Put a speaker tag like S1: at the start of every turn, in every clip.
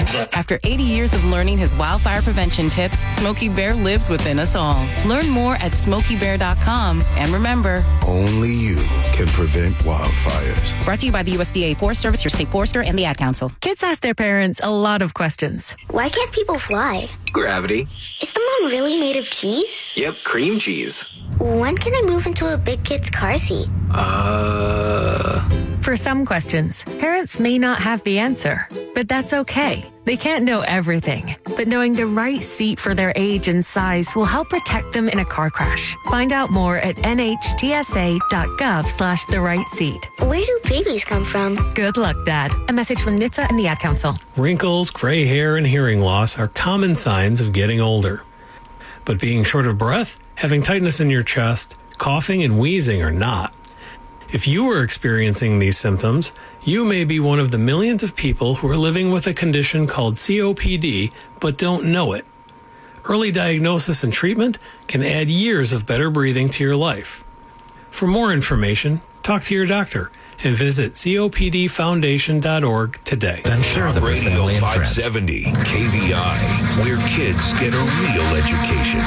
S1: After 80 years of learning his wildfire prevention tips, Smokey Bear lives within us all. Learn more at SmokeyBear.com. And remember,
S2: only you can prevent wildfires.
S1: Brought to you by the USDA Forest Service, your state forester, and the Ad Council.
S3: Kids ask their parents a lot of questions.
S4: Why can't people fly?
S5: Gravity.
S4: Is the moon really made of cheese?
S5: Yep, cream cheese.
S4: When can I move into a big kid's car seat?
S3: For some questions, parents may not have the answer, but that's okay. They can't know everything, but knowing the right seat for their age and size will help protect them in a car crash. Find out more at nhtsa.gov/the right seat.
S4: Where do babies come from?
S3: Good luck, Dad. A message from NHTSA and the Ad Council.
S6: Wrinkles, gray hair, and hearing loss are common signs of getting older. But being short of breath, having tightness in your chest, coughing, and wheezing are not. If you are experiencing these symptoms, you may be one of the millions of people who are living with a condition called COPD but don't know it. Early diagnosis and treatment can add years of better breathing to your life. For more information, talk to your doctor and visit copdfoundation.org today.
S7: And share them with
S8: Radio
S7: family and friends.
S8: 570 KVI, where kids get a real education.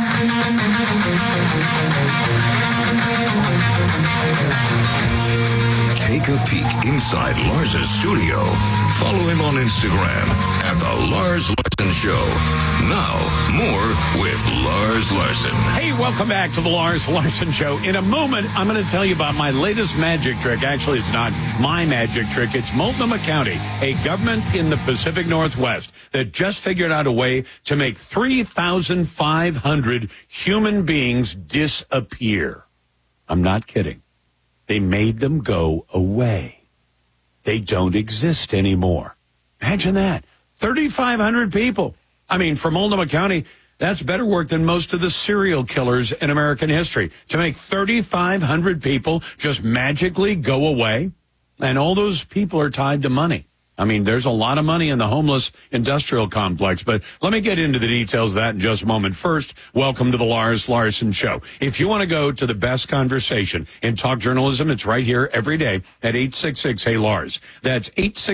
S8: Take a peek inside Lars's studio. Follow him on Instagram at The Lars Larson Show. Now, more with Lars Larson.
S9: Hey, welcome back to The Lars Larson Show. In a moment, I'm going to tell you about my latest magic trick. Actually, it's not my magic trick. It's Multnomah County, a government in the Pacific Northwest that just figured out a way to make 3,500 human beings disappear. I'm not kidding. They made them go away. They don't exist anymore. Imagine that. 3,500 people. I mean, for Multnomah County, that's better work than most of the serial killers in American history. To make 3,500 people just magically go away, and all those people are tied to money. I mean, there's a lot of money in the homeless industrial complex, but let me get into the details of that in just a moment. First, welcome to the Lars Larson Show. If you want to go to the best conversation in talk journalism, it's right here every day at 866-HEY-LARS. That's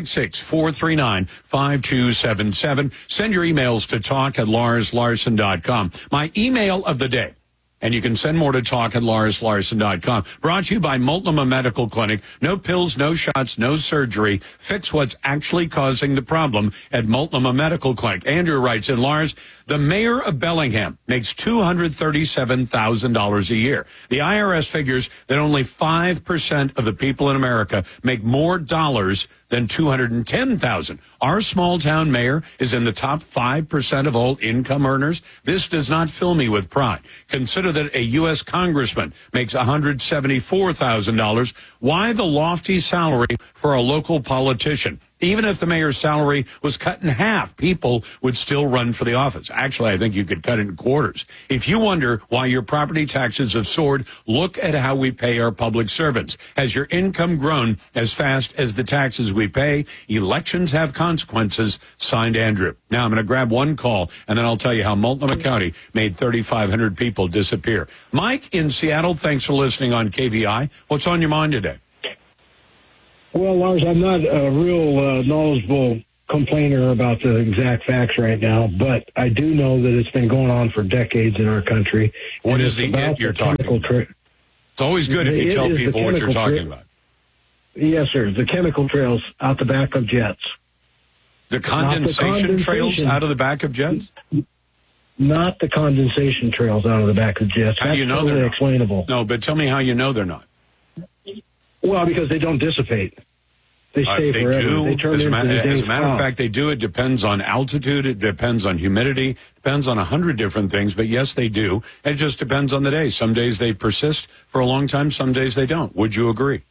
S9: 866-439-5277. Send your emails to talk@larslarson.com. My email of the day. And you can send more to talk@larslarson.com. Brought to you by Multnomah Medical Clinic. No pills, no shots, no surgery. Fix what's actually causing the problem at Multnomah Medical Clinic. Andrew writes in Lars, the mayor of Bellingham makes $237,000 a year. The IRS figures that only 5% of the people in America make more dollars than $210,000. Our small town mayor is in the top 5% of all income earners. This does not fill me with pride. Consider that a U.S. congressman makes $174,000. Why the lofty salary for a local politician? Even if the mayor's salary was cut in half, people would still run for the office. Actually, I think you could cut it in quarters. If you wonder why your property taxes have soared, look at how we pay our public servants. Has your income grown as fast as the taxes we pay? Elections have consequences. Signed, Andrew. Now, I'm going to grab one call, and then I'll tell you how Multnomah County made 3,500 people disappear. Mike in Seattle, thanks for listening on KVI. What's on your mind today?
S10: Well, Lars, I'm not a real knowledgeable complainer about the exact facts right now, but I do know that it's been going on for decades in our country.
S9: What is the it you're talking about? It's always good if you tell people what you're talking about.
S10: Yes, sir. The chemical trails out the back of jets.
S9: The condensation trails out of the back of jets?
S10: Not the condensation trails out of the back of jets.
S9: How do you know
S10: totally
S9: they're not?
S10: Explainable.
S9: No, but tell me how you know they're not.
S10: Well, because they don't dissipate. They stay forever.
S9: Do.
S10: They turn
S9: as a matter
S10: cloud.
S9: of fact, they do. It depends on altitude. It depends on humidity. Depends on 100 different things. But yes, they do. It just depends on the day. Some days they persist for a long time. Some days they don't. Would you agree?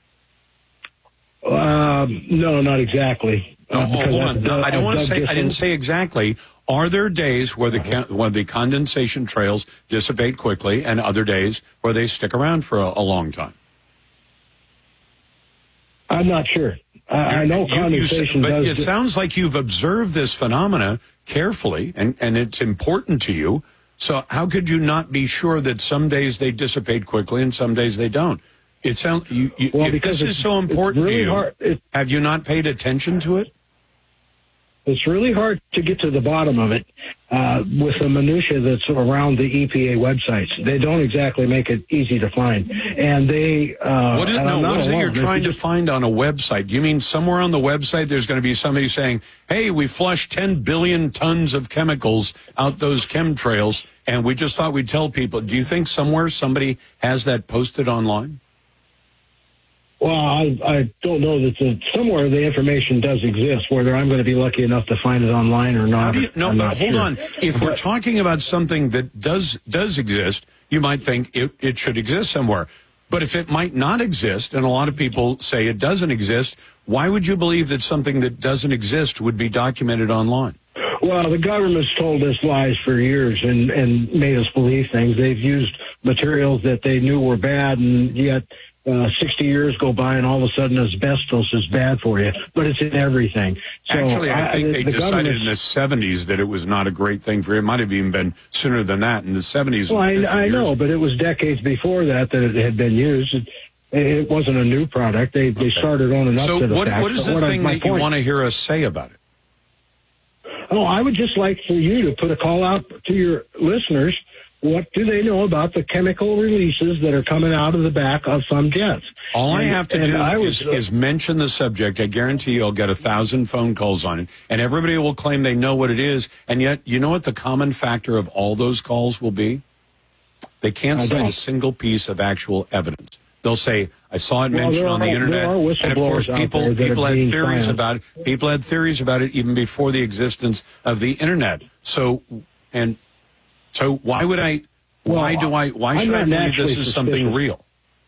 S10: No, not exactly.
S9: Hold on. No, I don't want to say. I didn't say exactly. Are there days where the condensation trails dissipate quickly, and other days where they stick around for a long time?
S10: I'm not sure. I know condensation
S9: but
S10: does.
S9: It sounds like you've observed this phenomena carefully, and it's important to you. So how could you not be sure that some days they dissipate quickly and some days they don't? It sounds
S10: because
S9: this is so important
S10: really
S9: to you. Have you not paid attention to it?
S10: It's really hard to get to the bottom of it with the minutia that's around the EPA websites. They don't exactly make it easy to find. And they...
S9: what is it you're trying to find on a website? Do you mean somewhere on the website there's going to be somebody saying, hey, we flushed 10 billion tons of chemicals out those chemtrails, and we just thought we'd tell people? Do you think somewhere somebody has that posted online?
S10: Well, I don't know that somewhere the information does exist, whether I'm going to be lucky enough to find it online or not.
S9: But hold on. If we're talking about something that does exist, you might think it should exist somewhere. But if it might not exist, and a lot of people say it doesn't exist, why would you believe that something that doesn't exist would be documented online?
S10: Well, the government's told us lies for years and made us believe things. They've used materials that they knew were bad, and yet 60 years go by, and all of a sudden asbestos is bad for you. But it's in everything. So,
S9: actually, I think they decided in the 70s that it was not a great thing for you. It might have even been sooner than that. In the 70s.
S10: Well, I know, but it was decades before that it had been used. It wasn't a new product. They started owning up to the fact.
S9: So what is the thing that you want to hear us say about it?
S10: Oh, I would just like for you to put a call out to your listeners. What do they know about the chemical releases that are coming out of the back of some jets?
S9: All I have to do is mention the subject. I guarantee you I'll get 1,000 phone calls on it, and everybody will claim they know what it is. And yet, you know what the common factor of all those calls will be? They can't cite a single piece of actual evidence. They'll say, I saw it mentioned on the internet. And of course, people had theories about it. People had theories about it even before the existence of the internet. So why would I? Why should I believe this is something real?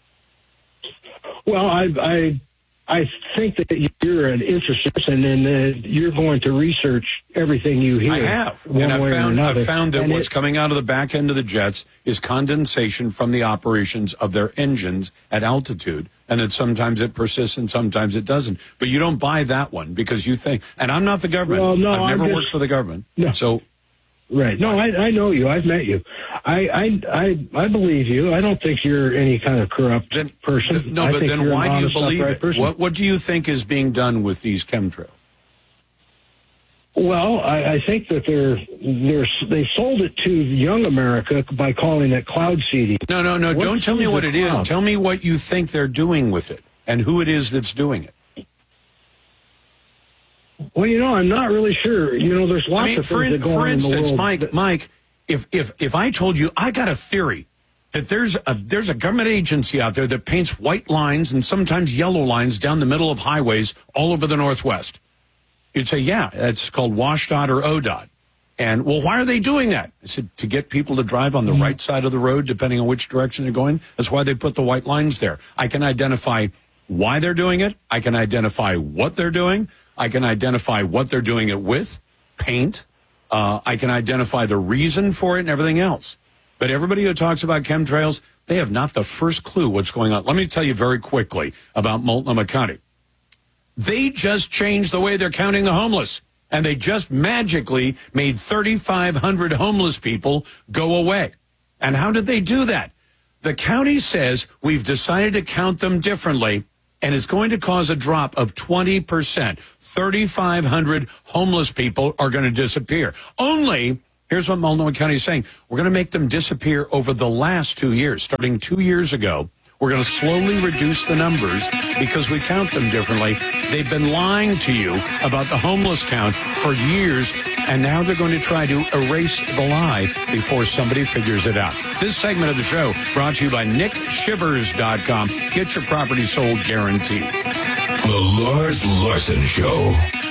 S10: Well, I think that you're an interested person, and you're going to research everything you hear.
S9: I have, and I've found that what's coming out of the back end of the jets is condensation from the operations of their engines at altitude, and that sometimes it persists and sometimes it doesn't. But you don't buy that one because you think, and I'm not the government.
S10: Well, no,
S9: I've never worked for the government.
S10: No.
S9: So.
S10: Right. No, I know you. I've met you. I believe you. I don't think you're any kind of corrupt person.
S9: No, but then why do you believe it? What do you think is being done with these chemtrails?
S10: Well, I think that they sold it to young America by calling it cloud seeding.
S9: No. Don't tell me what it is. Tell me what you think they're doing with it and who it is that's doing it.
S10: Well, I'm not really sure. There's lots of things that go on in the world.
S9: For instance, Mike, if I told you I got a theory that there's a government agency out there that paints white lines and sometimes yellow lines down the middle of highways all over the Northwest, you'd say, yeah, it's called WSDOT or ODOT. And, well, why are they doing that? I said, to get people to drive on the right side of the road, depending on which direction they're going. That's why they put the white lines there. I can identify why they're doing it. I can identify what they're doing. I can identify what they're doing it with, paint. I can identify the reason for it and everything else. But everybody who talks about chemtrails, they have not the first clue what's going on. Let me tell you very quickly about Multnomah County. They just changed the way they're counting the homeless, and they just magically made 3,500 homeless people go away. And how did they do that? The county says we've decided to count them differently, and it's going to cause a drop of 20%. 3,500 homeless people are going to disappear. Only, here's what Multnomah County is saying, we're going to make them disappear over the last 2 years. Starting 2 years ago, we're going to slowly reduce the numbers because we count them differently. They've been lying to you about the homeless count for years, and now they're going to try to erase the lie before somebody figures it out. This segment of the show brought to you by NickShivers.com. Get your property sold guaranteed.
S8: The Lars Larson Show.